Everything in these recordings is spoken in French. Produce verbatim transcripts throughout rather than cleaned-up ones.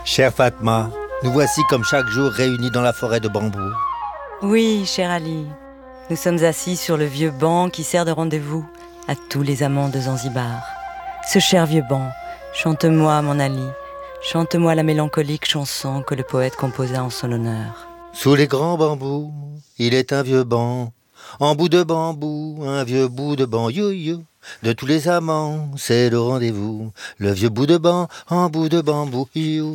Chère Fatma, nous voici comme chaque jour réunis dans la forêt de bambou. Oui, cher Ali. Nous sommes assis sur le vieux banc qui sert de rendez-vous à tous les amants de Zanzibar. Ce cher vieux banc, chante-moi, mon Ali, chante-moi la mélancolique chanson que le poète composa en son honneur. Sous les grands bambous, il est un vieux banc, en bout de bambou, un vieux bout de banc, you you. De tous les amants, c'est le rendez-vous, le vieux bout de banc, en bout de bambou, you.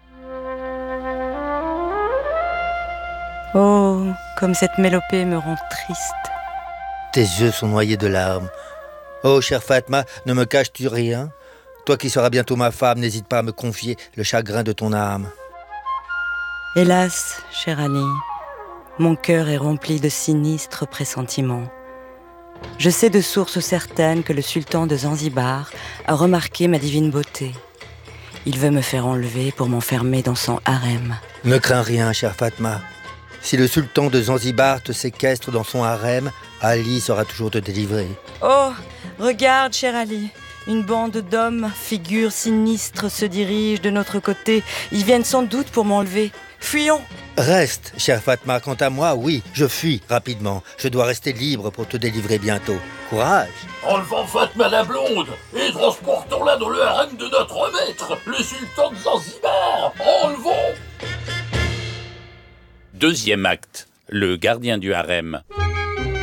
Oh, comme cette mélopée me rend triste. Tes yeux sont noyés de larmes. Oh, chère Fatma, ne me caches-tu rien? Toi qui seras bientôt ma femme, n'hésite pas à me confier le chagrin de ton âme. Hélas, cher Ali, mon cœur est rempli de sinistres pressentiments. Je sais de sources certaines que le sultan de Zanzibar a remarqué ma divine beauté. Il veut me faire enlever pour m'enfermer dans son harem. Ne crains rien, chère Fatma. Si le sultan de Zanzibar te séquestre dans son harem, Ali saura toujours te délivrer. Oh, regarde, cher Ali, une bande d'hommes, figures sinistres, se dirige de notre côté. Ils viennent sans doute pour m'enlever. Fuyons! Reste, chère Fatma. Quant à moi, oui, je fuis rapidement. Je dois rester libre pour te délivrer bientôt. Courage! Enlevons Fatma la blonde et transportons-la dans le harem de notre maître, le sultan de Zanzibar. Enlevons! Deuxième acte, le gardien du harem.